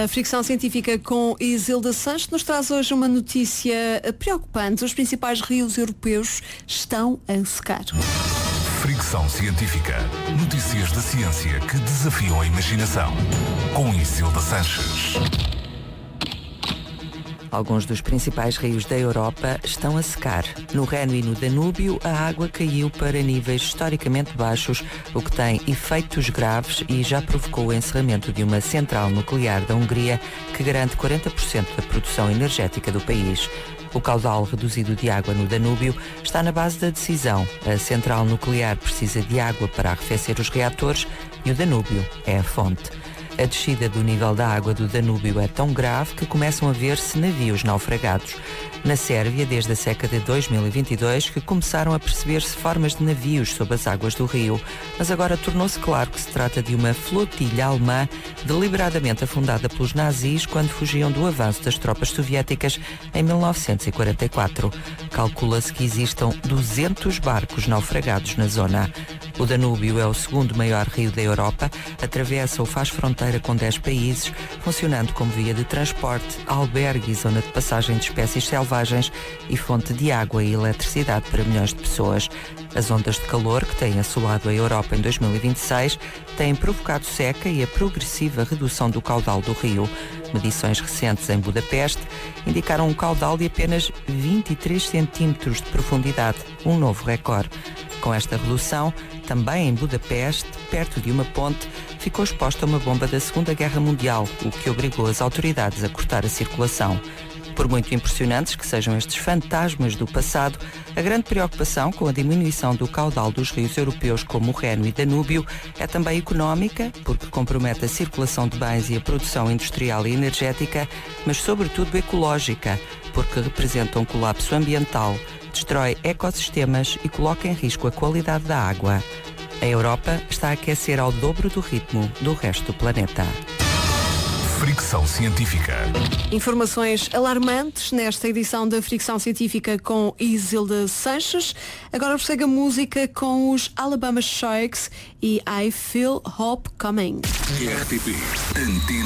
A Fricção Científica com Isilda Sanches nos traz hoje uma notícia preocupante. Os principais rios europeus estão a secar. Fricção Científica. Notícias da ciência que desafiam a imaginação. Com Isilda Sanches. Alguns dos principais rios da Europa estão a secar. No Reno e no Danúbio, a água caiu para níveis historicamente baixos, o que tem efeitos graves e já provocou o encerramento de uma central nuclear da Hungria que garante 40% da produção energética do país. O caudal reduzido de água no Danúbio está na base da decisão. A central nuclear precisa de água para arrefecer os reatores e o Danúbio é a fonte. A descida do nível da água do Danúbio é tão grave que começam a ver-se navios naufragados. Na Sérvia, desde a seca de 2022, que começaram a perceber-se formas de navios sob as águas do rio. Mas agora tornou-se claro que se trata de uma flotilha alemã deliberadamente afundada pelos nazis quando fugiam do avanço das tropas soviéticas em 1944. Calcula-se que existam 200 barcos naufragados na zona. O Danúbio é o segundo maior rio da Europa, atravessa ou faz fronteira com 10 países, funcionando como via de transporte, albergue e zona de passagem de espécies selvagens e fonte de água e eletricidade para milhões de pessoas. As ondas de calor que têm assolado a Europa em 2026 têm provocado seca e a progressiva redução do caudal do rio. Medições recentes em Budapeste indicaram um caudal de apenas 23 centímetros de profundidade, um novo recorde. Com esta redução, também em Budapeste, perto de uma ponte, ficou exposta uma bomba da Segunda Guerra Mundial, o que obrigou as autoridades a cortar a circulação. Por muito impressionantes que sejam estes fantasmas do passado, a grande preocupação com a diminuição do caudal dos rios europeus como o Reno e Danúbio é também económica, porque compromete a circulação de bens e a produção industrial e energética, mas sobretudo ecológica, porque representa um colapso ambiental, destrói ecossistemas e coloca em risco a qualidade da água. A Europa está a aquecer ao dobro do ritmo do resto do planeta. Fricção Científica. Informações alarmantes nesta edição da Fricção Científica com Isilda Sanches. Agora prossegue a música com os Alabama Shakes e I Feel Hope Coming. RTP Antena